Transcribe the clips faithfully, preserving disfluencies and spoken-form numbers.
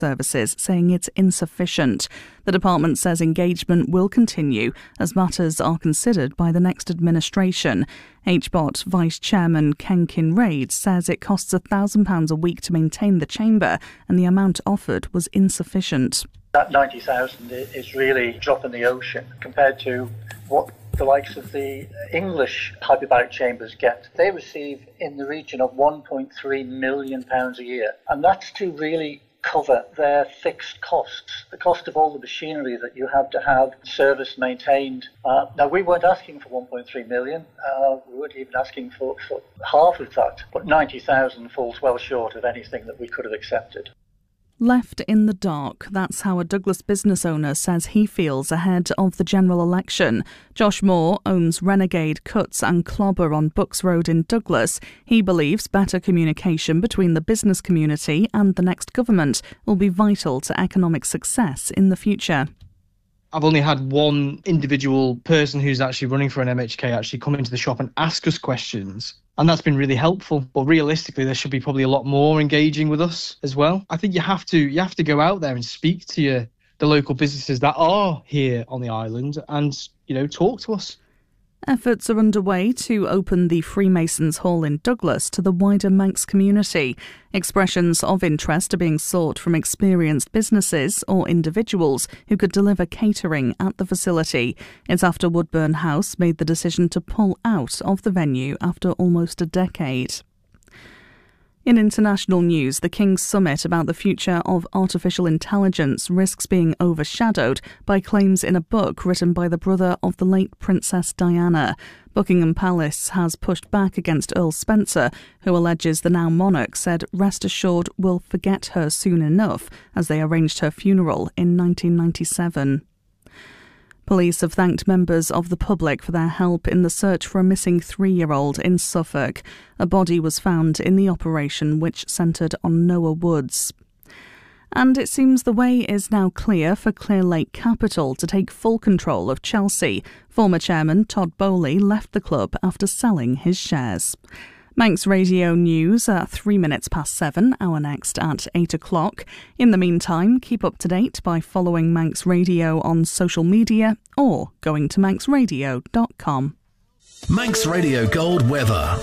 Services, saying it's insufficient. The department says engagement will continue as matters are considered by the next administration. H B O T Vice Chairman Ken Kinraid says it costs one thousand pounds a week to maintain the chamber and the amount offered was insufficient. That ninety thousand is really a drop in the ocean compared to what the likes of the English hyperbaric chambers get. They receive in the region of one point three million pounds a year, and that's to really cover their fixed costs, the cost of all the machinery that you have to have serviced, maintained. Uh, now, we weren't asking for one point three million, uh, we weren't even asking for, for half of that, but ninety thousand falls well short of anything that we could have accepted. Left in the dark, that's how a Douglas business owner says he feels ahead of the general election. Josh Moore owns Renegade Cuts and Clobber on Bucks Road in Douglas. He believes better communication between the business community and the next government will be vital to economic success in the future. I've only had one individual person who's actually running for an M H K actually come into the shop and ask us questions. And that's been really helpful. But realistically, there should be probably a lot more engaging with us as well. I think you have to you have to go out there and speak to your, the local businesses that are here on the island and, you know, talk to us. Efforts are underway to open the Freemasons Hall in Douglas to the wider Manx community. Expressions of interest are being sought from experienced businesses or individuals who could deliver catering at the facility. It's after Woodburn House made the decision to pull out of the venue after almost a decade. In international news, the King's Summit about the future of artificial intelligence risks being overshadowed by claims in a book written by the brother of the late Princess Diana. Buckingham Palace has pushed back against Earl Spencer, who alleges the now monarch said rest assured we'll forget her soon enough as they arranged her funeral in nineteen ninety-seven. Police have thanked members of the public for their help in the search for a missing three-year-old in Suffolk. A body was found in the operation, which centred on Noah Woods. And it seems the way is now clear for Clearlake Capital to take full control of Chelsea. Former chairman Todd Bowley left the club after selling his shares. Manx Radio News at three minutes past seven, our next at eight o'clock. In the meantime, keep up to date by following Manx Radio on social media or going to manx radio dot com. Manx Radio Gold weather.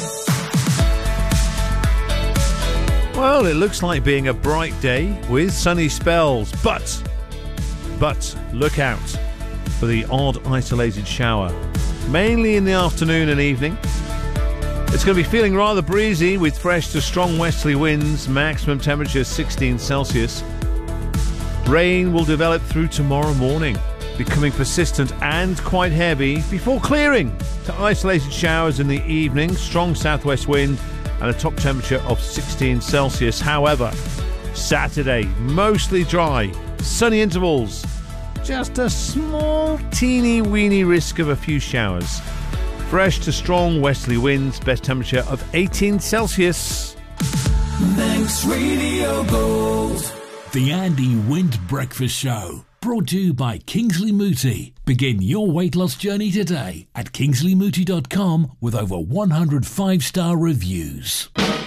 Well, it looks like being a bright day with sunny spells, but, but look out for the odd isolated shower, mainly in the afternoon and evening. It's going to be feeling rather breezy with fresh to strong westerly winds, maximum temperature sixteen Celsius. Rain will develop through tomorrow morning, becoming persistent and quite heavy before clearing to isolated showers in the evening, strong southwest wind and a top temperature of sixteen Celsius. However, Saturday, mostly dry, sunny intervals, just a small teeny weeny risk of a few showers. Fresh to strong westerly winds, best temperature of eighteen Celsius. Manx Radio Gold. The Andy Wind Breakfast Show. Brought to you by Kingsley Mooti. Begin your weight loss journey today at kingsley mooti dot com with over one hundred five-star reviews.